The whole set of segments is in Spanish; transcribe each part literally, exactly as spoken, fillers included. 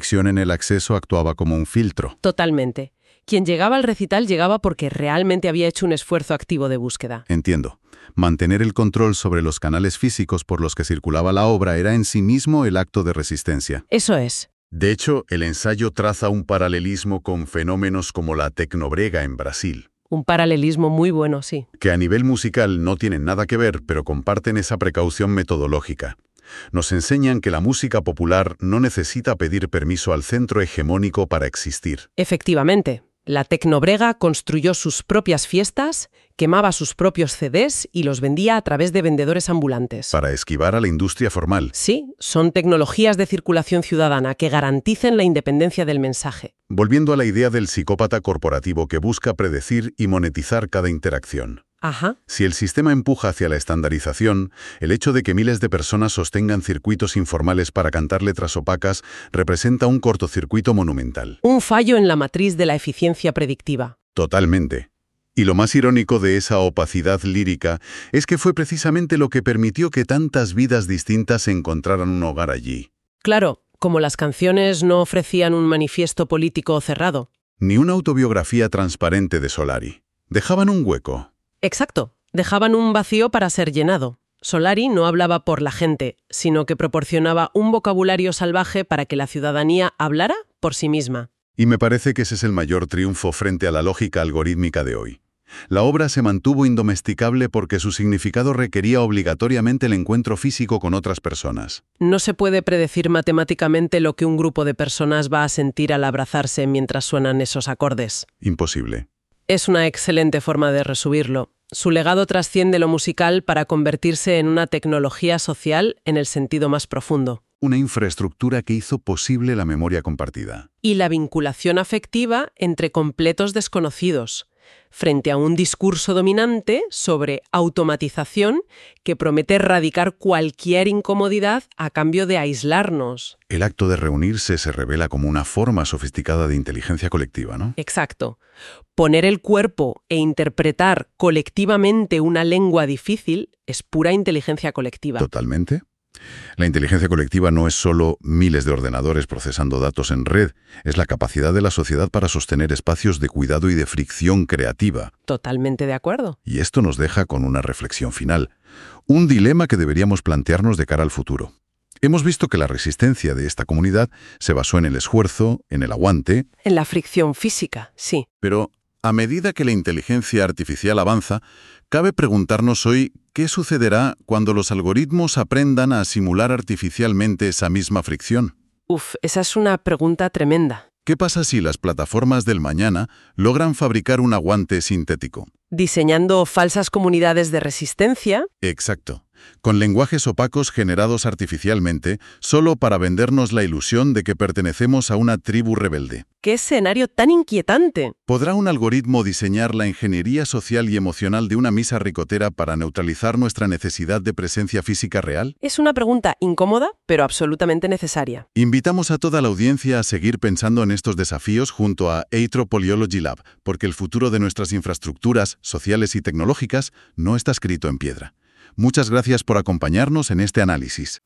fricción en el acceso actuaba como un filtro. Totalmente. Quien llegaba al recital llegaba porque realmente había hecho un esfuerzo activo de búsqueda. Entiendo. Mantener el control sobre los canales físicos por los que circulaba la obra era en sí mismo el acto de resistencia. Eso es. De hecho, el ensayo traza un paralelismo con fenómenos como la tecnobrega en Brasil, Un paralelismo muy bueno, sí. que a nivel musical no tienen nada que ver, pero comparten esa precaución metodológica. Nos enseñan que la música popular no necesita pedir permiso al centro hegemónico para existir. Efectivamente. La tecnobrega construyó sus propias fiestas, quemaba sus propios C Ds y los vendía a través de vendedores ambulantes. Para esquivar a la industria formal. Sí, son tecnologías de circulación ciudadana que garanticen la independencia del mensaje. Volviendo a la idea del psicópata corporativo que busca predecir y monetizar cada interacción. Ajá. Si el sistema empuja hacia la estandarización, el hecho de que miles de personas sostengan circuitos informales para cantar letras opacas representa un cortocircuito monumental. Un fallo en la matriz de la eficiencia predictiva. Totalmente. Y lo más irónico de esa opacidad lírica es que fue precisamente lo que permitió que tantas vidas distintas encontraran un hogar allí. Claro, como las canciones no ofrecían un manifiesto político cerrado. Ni una autobiografía transparente de Solari. Dejaban un hueco. Exacto, dejaban un vacío para ser llenado. Solari no hablaba por la gente, sino que proporcionaba un vocabulario salvaje para que la ciudadanía hablara por sí misma. Y me parece que ese es el mayor triunfo frente a la lógica algorítmica de hoy. La obra se mantuvo indomesticable porque su significado requería obligatoriamente el encuentro físico con otras personas. No se puede predecir matemáticamente lo que un grupo de personas va a sentir al abrazarse mientras suenan esos acordes. Imposible. Es una excelente forma de resumirlo. Su legado trasciende lo musical para convertirse en una tecnología social en el sentido más profundo. Una infraestructura que hizo posible la memoria compartida. Y la vinculación afectiva entre completos desconocidos, frente a un discurso dominante sobre automatización que promete erradicar cualquier incomodidad a cambio de aislarnos. El acto de reunirse se revela como una forma sofisticada de inteligencia colectiva, ¿no? Exacto. Poner el cuerpo e interpretar colectivamente una lengua difícil es pura inteligencia colectiva. Totalmente. La inteligencia colectiva no es solo miles de ordenadores procesando datos en red, es la capacidad de la sociedad para sostener espacios de cuidado y de fricción creativa. Totalmente de acuerdo. Y esto nos deja con una reflexión final, un dilema que deberíamos plantearnos de cara al futuro. Hemos visto que la resistencia de esta comunidad se basó en el esfuerzo, en el aguante. En la fricción física, sí. Pero a medida que la inteligencia artificial avanza, cabe preguntarnos hoy qué sucederá cuando los algoritmos aprendan a simular artificialmente esa misma fricción. Uf, esa es una pregunta tremenda. ¿Qué pasa si las plataformas del mañana logran fabricar un aguante sintético? Diseñando falsas comunidades de resistencia. Exacto. Con lenguajes opacos generados artificialmente, solo para vendernos la ilusión de que pertenecemos a una tribu rebelde. ¡Qué escenario tan inquietante! ¿Podrá un algoritmo diseñar la ingeniería social y emocional de una misa ricotera para neutralizar nuestra necesidad de presencia física real? Es una pregunta incómoda, pero absolutamente necesaria. Invitamos a toda la audiencia a seguir pensando en estos desafíos junto a Anthropology Lab, porque el futuro de nuestras infraestructuras sociales y tecnológicas no está escrito en piedra. Muchas gracias por acompañarnos en este análisis.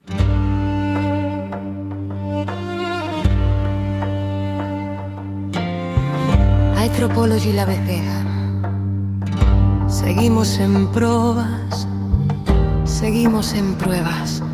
Anthropology la becera. Seguimos en pruebas, seguimos en pruebas.